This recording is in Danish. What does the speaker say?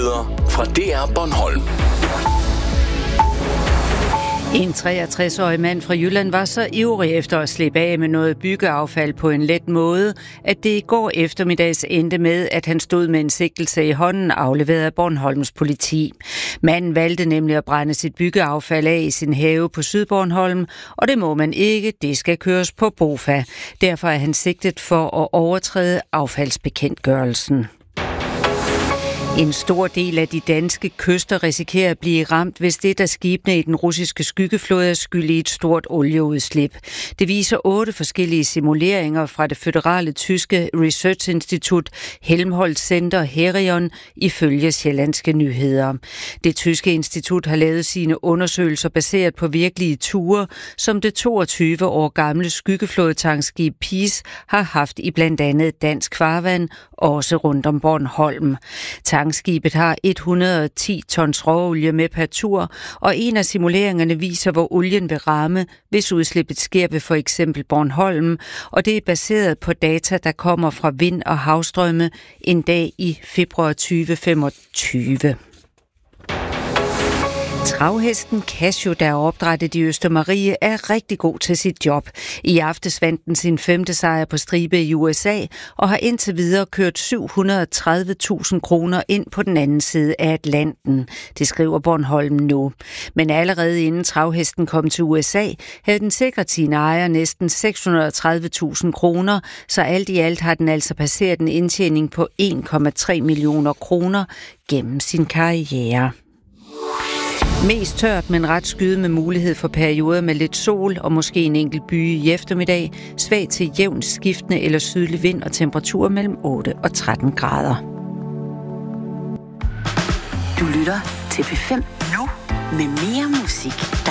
Nyheder fra DR Bornholm. En 63-årig mand fra Jylland var så ivrig efter at slippe af med noget byggeaffald på en let måde, at det i går eftermiddags endte med, at han stod med en sigtelse i hånden afleveret af Bornholms politi. Manden valgte nemlig at brænde sit byggeaffald af i sin have på Sydbornholm, og det må man ikke, det skal køres på BOFA. Derfor er han sigtet for at overtræde affaldsbekendtgørelsen. En stor del af de danske kyster risikerer at blive ramt, hvis det, der skibene i den russiske skyggeflåde er skyld i et stort olieudslip. Det viser 8 forskellige simuleringer fra det føderale tyske researchinstitut Helmholtz Center Herion ifølge Sjællandske Nyheder. Det tyske institut har lavet sine undersøgelser baseret på virkelige ture, som det 22 år gamle skyggeflådetankskib Peace har haft i blandt andet dansk farvand, også rundt om Bornholm. Tankskibet har 110 tons råolie med per tur, og en af simuleringerne viser, hvor olien vil ramme, hvis udslippet sker ved for eksempel Bornholm, og det er baseret på data, der kommer fra vind- og havstrømme en dag i februar 2025. Travhesten Casio, der er opdrættet i Østermarie, er rigtig god til sit job. I aftes vandt den sin 5. sejr på stribe i USA og har indtil videre kørt 730.000 kroner ind på den anden side af Atlanten. Det skriver Bornholm nu. Men allerede inden travhesten kom til USA, havde den sikret sine ejere næsten 630.000 kroner, så alt i alt har den altså passeret en indtjening på 1,3 millioner kroner gennem sin karriere. Mest tørt, men ret skyet med mulighed for perioder med lidt sol og måske en enkelt by i eftermiddag. Svag til jævnt skiftende eller sydlig vind og temperatur mellem 8 og 13 grader. Du lytter til P5 nu med mere musik.